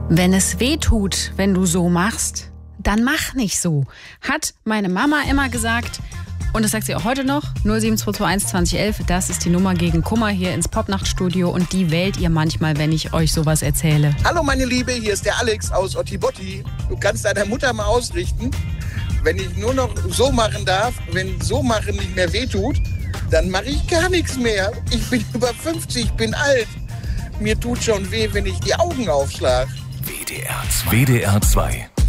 Wenn es weh tut, wenn du so machst, dann mach nicht so. Hat meine Mama immer gesagt. Und das sagt sie auch heute noch. 07221 2011, das ist die Nummer gegen Kummer hier ins Popnachtstudio. Und die wählt ihr manchmal, wenn ich euch sowas erzähle. Hallo meine Liebe, hier ist der Alex aus Ottibotti. Du kannst deiner Mutter mal ausrichten, wenn ich nur noch so machen darf, wenn so machen nicht mehr wehtut, dann mache ich gar nichts mehr. Ich bin über 50, bin alt. Mir tut schon weh, wenn ich die Augen aufschlage. WDR 2. WDR 2.